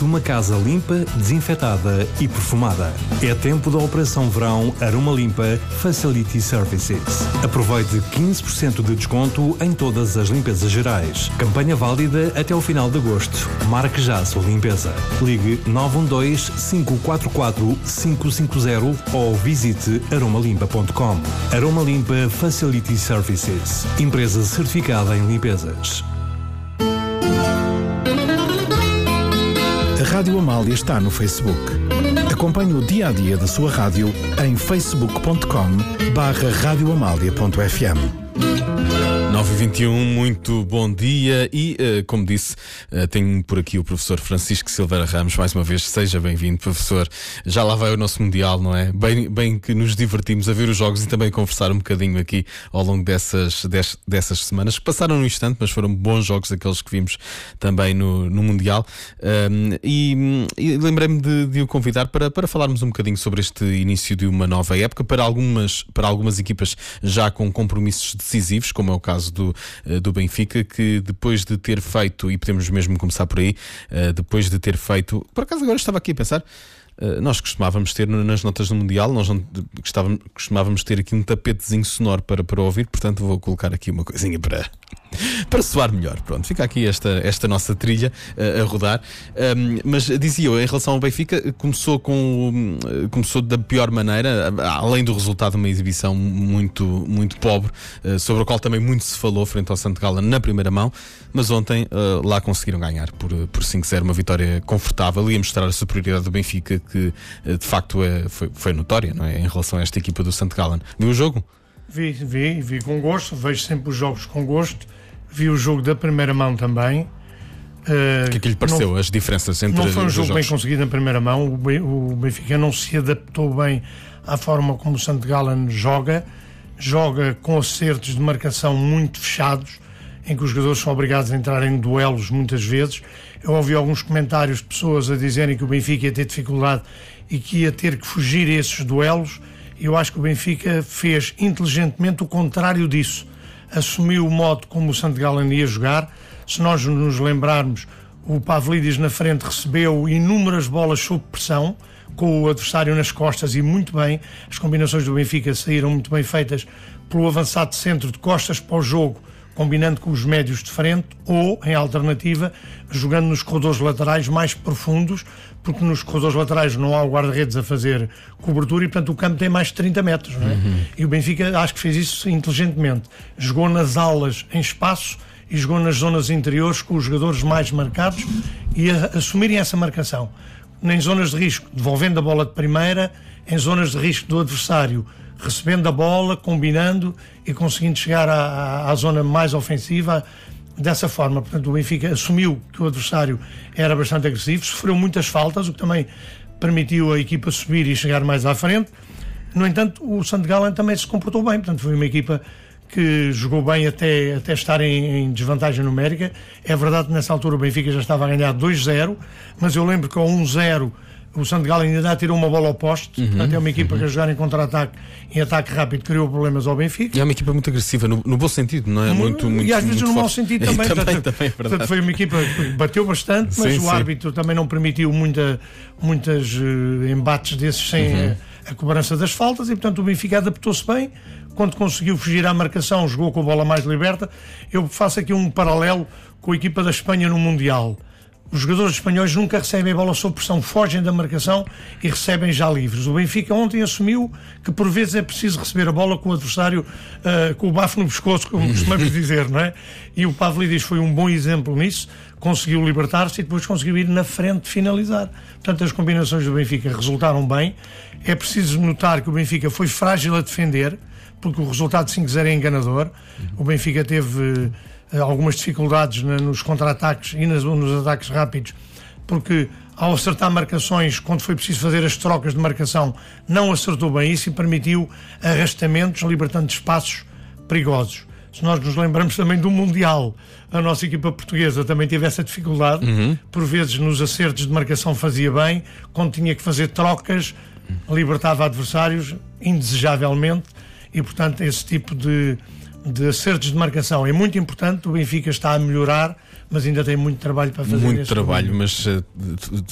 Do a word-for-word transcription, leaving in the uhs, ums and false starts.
que uma casa limpa, desinfetada e perfumada. É tempo da Operação Verão Aroma Limpa Facility Services. Aproveite quinze por cento de desconto em todas as limpezas gerais. Campanha válida até o final de agosto. Marque já a sua limpeza. Ligue nove um dois, cinco quatro quatro, cinco cinco zero ou visite aroma limpa ponto com. Aroma Limpa Facility Services. Empresa certificada em limpezas. A Rádio Amália está no Facebook. Acompanhe o dia a dia da sua rádio em facebook ponto com barra rádio amália ponto f m. nove e vinte e um, muito bom dia e, uh, como disse, uh, tenho por aqui o professor Francisco Silveira Ramos. Mais uma vez, seja bem-vindo, professor. Já lá vai o nosso Mundial, não é? Bem, bem que nos divertimos a ver os jogos e também a conversar um bocadinho aqui ao longo dessas, des, dessas semanas, que passaram no instante, mas foram bons jogos aqueles que vimos também no, no Mundial. Um, e, e lembrei-me de, de o convidar para, para falarmos um bocadinho sobre este início de uma nova época, para algumas, para algumas equipas já com compromissos decisivos, como é o caso Do, do Benfica, que depois de ter feito, e podemos mesmo começar por aí, depois de ter feito, por acaso agora estava aqui a pensar, nós costumávamos ter nas notas do Mundial, nós não, costumávamos ter aqui um tapetezinho sonoro para, para ouvir, portanto vou colocar aqui uma coisinha para, para soar melhor. Pronto, fica aqui esta, esta nossa trilha uh, a rodar. Um, mas dizia eu, em relação ao Benfica, começou, com, uh, começou da pior maneira, uh, além do resultado de uma exibição muito, muito pobre, uh, sobre o qual também muito se falou frente ao St Gallen na primeira mão, mas ontem uh, lá conseguiram ganhar por, por cinco a zero, uma vitória confortável e a mostrar a superioridade do Benfica, que uh, de facto é, foi, foi notória, não é? Em relação a esta equipa do St Gallen. Viu o jogo? Vi, vi, vi com gosto, vejo sempre os jogos com gosto. Vi o jogo da primeira mão também. O uh, que é que lhe pareceu, não, as diferenças entre os jogos? Não foi um jogo jogos. bem conseguido na primeira mão. O Benfica não se adaptou bem à forma como o St Gallen joga. Joga com acertos de marcação muito fechados, em que os jogadores são obrigados a entrar em duelos muitas vezes. Eu ouvi alguns comentários de pessoas a dizerem que o Benfica ia ter dificuldade e que ia ter que fugir a esses duelos. Eu acho que o Benfica fez inteligentemente o contrário disso. Assumiu o modo como o St Gallen ia jogar. Se nós nos lembrarmos, o Pavlidis na frente recebeu inúmeras bolas sob pressão, com o adversário nas costas, e muito bem. As combinações do Benfica saíram muito bem feitas pelo avançado centro de costas para o jogo, combinando com os médios de frente, ou, em alternativa, jogando nos corredores laterais mais profundos, porque nos corredores laterais não há o guarda-redes a fazer cobertura e, portanto, o campo tem mais de trinta metros, não é? Uhum. E o Benfica acho que fez isso inteligentemente. Jogou nas alas em espaço e jogou nas zonas interiores com os jogadores mais marcados e a, assumirem essa marcação. Em zonas de risco, devolvendo a bola de primeira, em zonas de risco do adversário, recebendo a bola, combinando e conseguindo chegar à, à, à zona mais ofensiva dessa forma. Portanto, o Benfica assumiu que o adversário era bastante agressivo, sofreu muitas faltas, o que também permitiu a equipa subir e chegar mais à frente. No entanto, o St Gallen também se comportou bem, portanto foi uma equipa que jogou bem até, até estar em, em desvantagem numérica. É verdade que nessa altura o Benfica já estava a ganhar dois a zero, mas eu lembro que ao um a zero o St Gallen ainda tirou uma bola ao poste. Uhum, portanto é uma equipa uhum. que a jogar em contra-ataque, em ataque rápido, criou problemas ao Benfica. E é uma equipa muito agressiva, no, no bom sentido, não é? Muito, muito, e às vezes muito no forte. mau sentido também. também, portanto, também é verdade. Portanto, foi uma equipa que bateu bastante, mas sim, o sim. árbitro também não permitiu muita, muitas uh, embates desses sem uhum. a, a cobrança das faltas, e portanto o Benfica adaptou-se bem. Quando conseguiu fugir à marcação, jogou com a bola mais liberta. Eu faço aqui um paralelo com a equipa da Espanha no Mundial. Os jogadores espanhóis nunca recebem a bola sob pressão, fogem da marcação e recebem já livres. O Benfica ontem assumiu que por vezes é preciso receber a bola com o adversário uh, com o bafo no pescoço, como costumamos dizer, não é? E o Pavlidis foi um bom exemplo nisso, conseguiu libertar-se e depois conseguiu ir na frente finalizar. Portanto, as combinações do Benfica resultaram bem. É preciso notar que o Benfica foi frágil a defender, porque o resultado de cinco a zero é enganador. O Benfica teve uh, algumas dificuldades na, nos contra-ataques e nas, nos ataques rápidos, porque ao acertar marcações, quando foi preciso fazer as trocas de marcação, não acertou bem isso e permitiu arrastamentos, libertando espaços perigosos. Se nós nos lembramos também do Mundial, a nossa equipa portuguesa também teve essa dificuldade. Uhum. Por vezes nos acertos de marcação fazia bem, quando tinha que fazer trocas, libertava adversários indesejavelmente. E, portanto, esse tipo de, de acertos de marcação é muito importante. O Benfica está a melhorar, mas ainda tem muito trabalho para fazer. Muito trabalho, momento. mas uh,